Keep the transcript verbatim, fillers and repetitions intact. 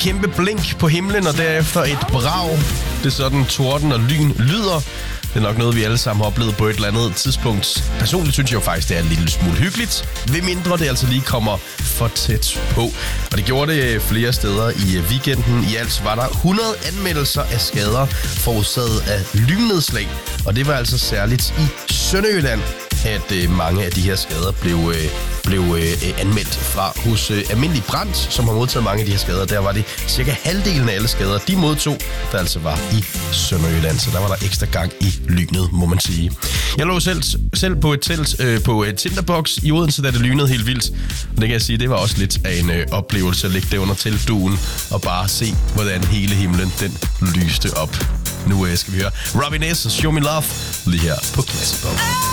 kæmpe blink på himlen, og derefter et brag. Det er sådan, torden og lyn lyder. Det er nok noget, vi alle sammen har oplevet på et eller andet tidspunkt. Personligt synes jeg jo faktisk, det er en lille smule hyggeligt. Ved mindre det altså lige kommer for tæt på. Og det gjorde det flere steder i weekenden. I alt var der hundrede anmeldelser af skader forårsaget af lynnedslag. Og det var altså særligt i Sønderjylland, at øh, mange af de her skader blev, øh, blev øh, anmeldt fra hos øh, Almindelig Brand, som har modtaget mange af de her skader. Der var det cirka halvdelen af alle skader, de modtog, der altså var i Sønderjylland. Så der var der ekstra gang i lynet, må man sige. Jeg lå selv, selv på et telt øh, på et Tinderbox i Odense, da det lynede helt vildt. Og det kan jeg sige, det var også lidt af en øh, oplevelse at ligge der under teltduen og bare se, hvordan hele himlen den lyste op. Nu øh, skal vi høre Robin S. Show Me Love lige her på Klassebog.